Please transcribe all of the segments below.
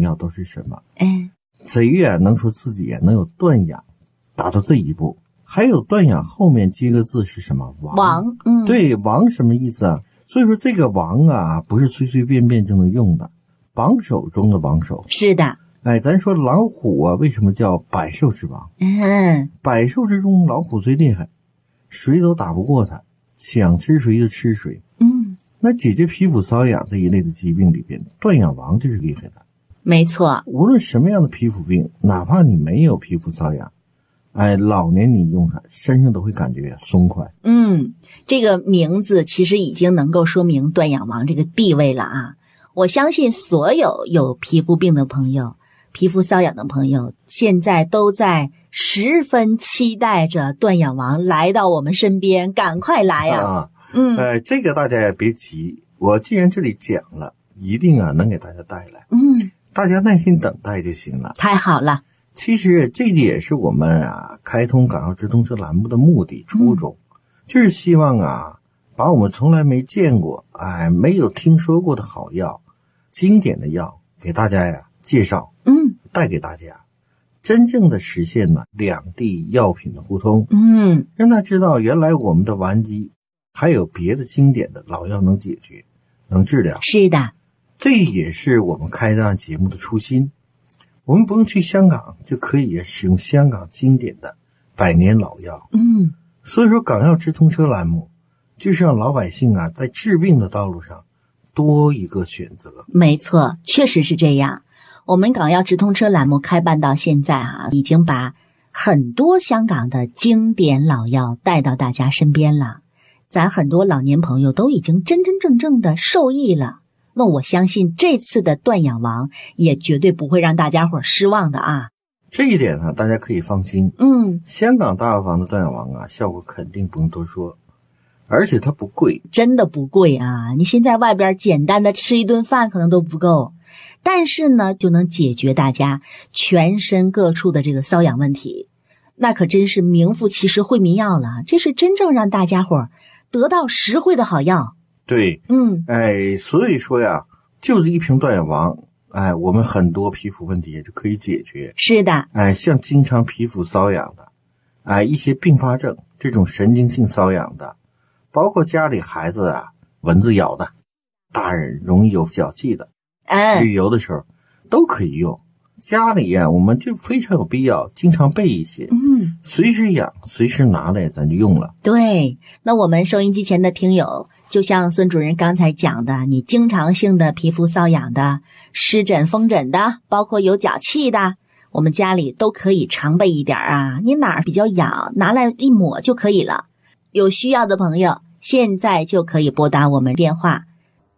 要都是什么？贼啊能说自己能有断养，达到这一步。还有断养后面接个字是什么？ 王。 对，王什么意思啊？所以说这个王啊不是随随便便就能用的，榜首中的榜首。 是的。 咱说老虎啊为什么叫百兽之王？百兽之中老虎最厉害，谁都打不过它，想吃谁就吃谁。那解决皮肤瘙痒这一类的疾病里边，断痒王就是厉害的。 没错， 无论什么样的皮肤病，哪怕你没有皮肤瘙痒，老年你用它身上都会感觉松快。 这个名字其实已经能够说明断痒王这个地位了啊！我相信所有有皮肤病的朋友、皮肤瘙痒的朋友，现在都在十分期待着断痒王来到我们身边，赶快来啊！ 这个大家也别急，我既然这里讲了，一定能给大家带来。大家耐心等待就行了。 太好了。 其实这也是我们开通港澳直通车栏目的目的初衷，就是希望把我们从来没见过没有听说过的好药、经典的药给大家介绍，带给大家，真正的实现两地药品的互通，让他知道原来我们的顽疾还有别的经典的老药能解决、能治疗。 是的， 这也是我们开档节目的初心。我们不用去香港就可以使用香港经典的百年老药。所以说港药直通车栏目就是让老百姓在治病的道路上多一个选择。 没错，确实是这样。我们港药直通车栏目开办到现在已经把很多香港的经典老药带到大家身边了，咱很多老年朋友都已经真真正正的受益了。那我相信这次的断痒王也绝对不会让大家伙失望的啊！ 这一点大家可以放心。香港大药房的断痒王效果肯定不用多说，而且它不贵， 真的不贵啊！你现在外边简单的吃一顿饭可能都不够，但是呢，就能解决大家全身各处的这个瘙痒问题，那可真是名副其实惠民药了。这是真正让大家伙得到实惠的好药。 对，所以说就是一瓶断痒王，我们很多皮肤问题也就可以解决。 是的， 像经常皮肤瘙痒的，一些并发症，这种神经性瘙痒的，包括家里孩子蚊子咬的，大人容易有脚气的，旅游的时候都可以用。家里我们就非常有必要经常备一些，随时痒随时拿来咱就用了。 对，那我们收音机前的听友，就像孙主任刚才讲的，你经常性的皮肤瘙痒的、湿疹风疹的，包括有脚气的，我们家里都可以常备一点你哪儿比较痒拿来一抹就可以了。有需要的朋友现在就可以拨打我们电话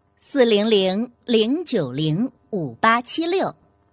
400-090-5876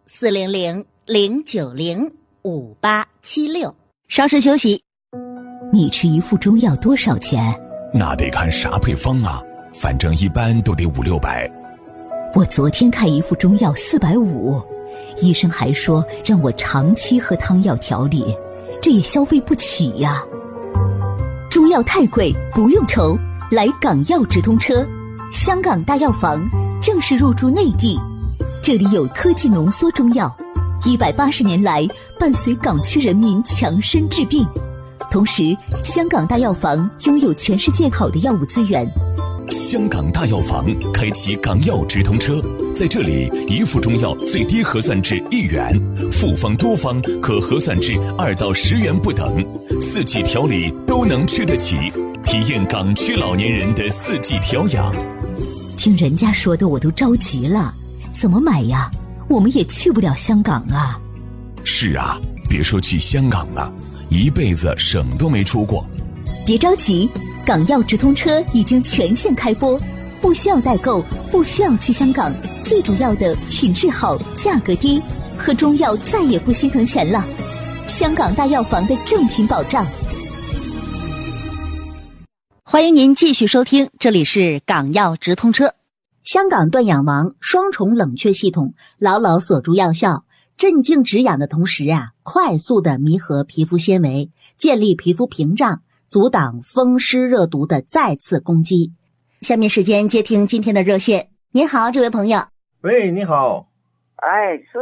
400-090-5876。稍事休息。 你吃一副中药多少钱？ 那得看啥配方反正一般都得500-600。 我昨天看一副中药450，医生还说让我长期喝汤药调理，这也消费不起呀。中药太贵不用愁，来港药直通车，香港大药房正式入驻内地，这里有科技浓缩中药，180年来伴随港区人民强身治病。同时，香港大药房拥有全世界好的药物资源。 香港大药房开启港药直通车，在这里一副中药最低核算至1元，复方多方可核算至2到10元不等，4季调理都能吃得起，体验港区老年人的4季调养。 听人家说的我都着急了，怎么买呀？我们也去不了香港啊。 是啊，别说去香港了，一辈子省都没出过。 别着急，港药直通车已经全线开播，不需要代购，不需要去香港，最主要的品质好，价格低，喝中药再也不心疼钱了。香港大药房的正品保障。 欢迎您继续收听，这里是港药直通车。香港断痒王双重冷却系统牢牢锁住药效，镇静止痒的同时快速的弥合皮肤纤维，建立皮肤屏障，阻挡风湿热毒的再次攻击。下面时间接听今天的热线。您好，这位朋友。 喂，你好。 哎，是